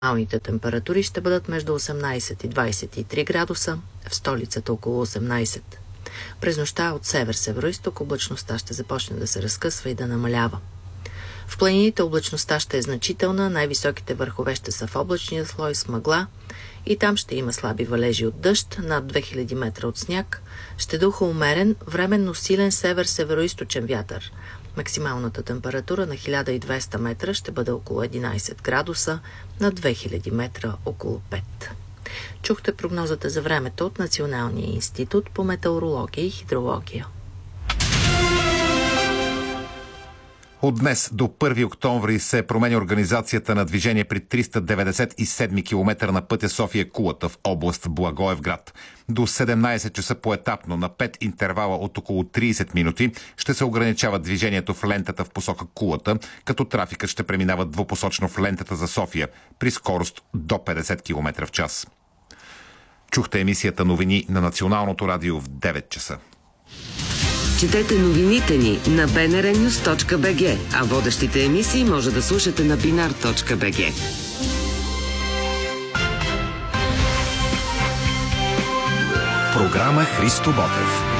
Максималните температури ще бъдат между 18 и 23 градуса, в столицата около 18. През нощта от север-североизток облачността ще започне да се разкъсва и да намалява. В планините облачността ще е значителна, най-високите върхове ще са в облачния слой с мъгла и там ще има слаби валежи от дъжд, над 2000 метра от сняг, ще духа умерен, временно силен север-североизточен вятър. Максималната температура на 1200 метра ще бъде около 11 градуса, на 2000 метра около 5. Чухте прогнозата за времето от Националния институт по метеорология и хидрология. От днес до 1 октомври се променя организацията на движение при 397 км на пътя София-Кулата в област Благоевград. До 17 часа поетапно на 5 интервала от около 30 минути ще се ограничава движението в лентата в посока Кулата, като трафикът ще преминава двупосочно в лентата за София при скорост до 50 км в час. Чухте емисията новини на Националното радио в 9 часа. Четете новините ни на bnrnews.bg, а водещите емисии може да слушате на binar.bg. Програма Христо Ботев.